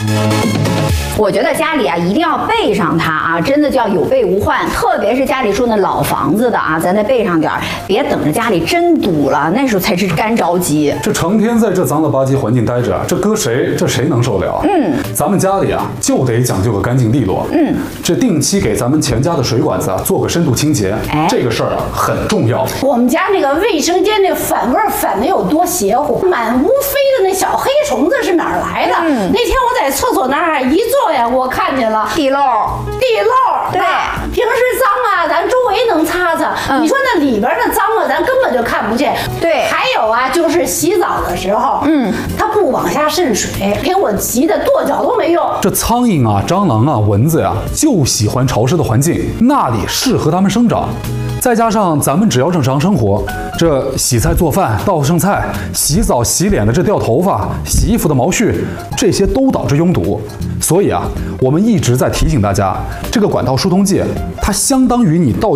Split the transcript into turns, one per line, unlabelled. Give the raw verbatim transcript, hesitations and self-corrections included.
我觉得家里啊一定要备上它啊，真的叫有备无患。特别是家里住那老房子的啊，咱再备上点儿，别等着家里真堵了，那时候才是干着急。
这成天在这脏了吧唧环境待着，这搁谁这谁能受了？嗯，咱们家里啊就得讲究个干净利落。嗯，这定期给咱们全家的水管子啊做个深度清洁，哎、这个事儿啊很重要。
我们家那个卫生间那反味反的有多邪乎，满屋飞的那小黑虫子是哪儿来的？嗯、那天我在厕所那儿一坐呀，我看见了
地漏，
地漏。对，平时脏啊，咱周围能擦擦。嗯、你说那里边的脏啊，咱根本就看不见。
对，
还有啊，就是洗澡的时候，嗯，它不往下渗水，给我急的跺脚都没用。
这苍蝇啊、蟑螂啊、蚊子呀、啊，就喜欢潮湿的环境，那里适合它们生长。再加上咱们只要正常生活，这洗菜做饭、倒剩菜、洗澡洗脸的这掉头发、洗衣服的毛絮，这些都导致拥堵。所以啊，我们一直在提醒大家，这个管道疏通剂它相当于你倒